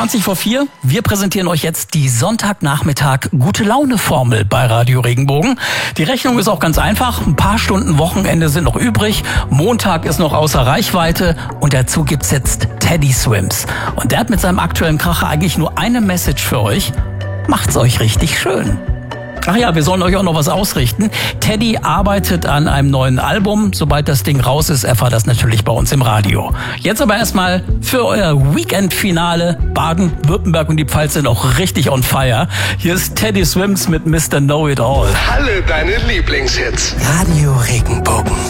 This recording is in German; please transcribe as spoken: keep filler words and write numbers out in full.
zwanzig vor vier. Wir präsentieren euch jetzt die Sonntagnachmittag Gute-Laune-Formel bei Radio Regenbogen. Die Rechnung ist auch ganz einfach. Ein paar Stunden Wochenende sind noch übrig. Montag ist noch außer Reichweite. Und dazu gibt's jetzt Teddy Swims. Und der hat mit seinem aktuellen Kracher eigentlich nur eine Message für euch. Macht's euch richtig schön. Ach ja, wir sollen euch auch noch was ausrichten. Teddy arbeitet an einem neuen Album. Sobald das Ding raus ist, erfahrt das natürlich bei uns im Radio. Jetzt aber erstmal für euer Weekend-Finale. Baden, Württemberg und die Pfalz sind auch richtig on fire. Hier ist Teddy Swims mit Mister Know It All. Alle deine Lieblingshits. Radio Regenbogen.